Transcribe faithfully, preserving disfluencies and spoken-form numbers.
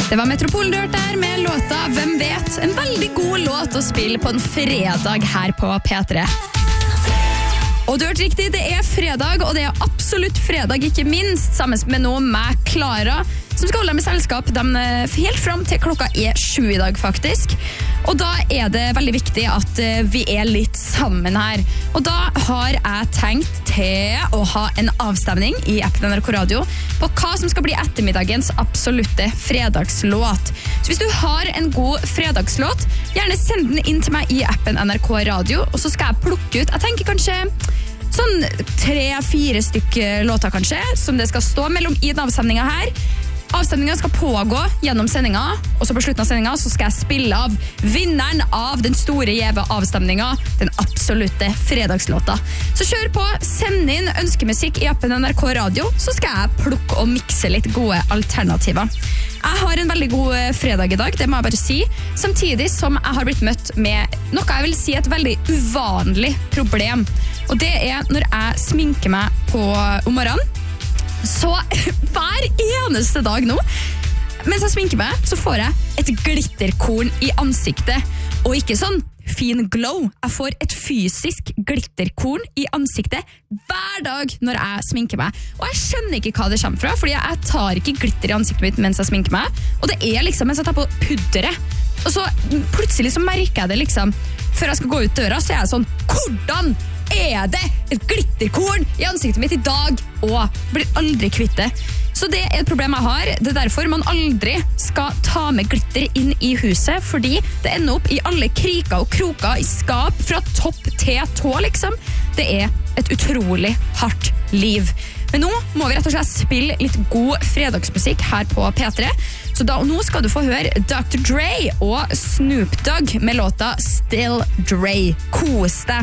Det var Metropolen du hørte der med låta Hvem vet? En veldig god låt å spille på en fredag her på P tre. Og du hørte riktig, det er fredag, og det er absolutt fredag, ikke minst, sammen med noe med Klara, som skal holde med selskap dem helt frem til klokka er sju i dag, faktisk. Og da er det veldig viktig at vi er litt sammen her. Og da har jeg tenkt til å ha en avstemning i appen N R K Radio på hva som skal bli ettermiddagens absolutte fredagslåt. Så hvis du har en god fredagslåt, gjerne send den inn til meg i appen N R K Radio, og så skal jeg plukke ut, jeg tenker kanskje sånn tre-fire stykker låter kanskje, som det skal stå mellom i den avstemningen her. Avstemningen skal pågå gjennom sendinga, og så på slutten av sendinga så skal jeg spille av vinneren av den store gjeve avstemninga, den absolutte fredagslåta. Så kjør på, send inn ønskemusikk i appen N R K Radio, så skal jeg plukke og mikse litt gode alternativer. Jeg har en veldig god fredag i dag, det må jeg bare si, samtidig som jeg har blitt møtt med noe jeg vil si et veldig uvanlig problem. Og det er når jeg sminker meg på om morgenen, så hver eneste dag nå, mens jeg sminker meg, så får jeg et glitterkorn i ansiktet. Og ikke sånn fin glow. Jeg får et fysisk glitterkorn i ansiktet hver dag når jeg sminker meg. Og jeg skjønner ikke hva det kommer fra, fordi jeg tar ikke glitter i ansiktet mitt mens jeg sminker meg. Og det er liksom mens jeg tar på pudderet. Og så plutselig så merker jeg det liksom, før jeg skal gå ut døra, så er jeg sånn, hvordan er det et glitterkorn i ansiktet mitt i dag? Og blir aldri kvitt det. Så det er et problem jeg har. Det er derfor man aldri skal ta med glitter inn i huset, fordi det ender opp i alle kriker og kroker i skap fra topp til tå, liksom. Det er et utrolig hardt liv. Men nå må vi rett og slett spille litt god fredagsmusikk her på P tre. Så da, og nå skal du få høre doktor Dre og Snoop Dogg med låta Still Dre. Kos deg!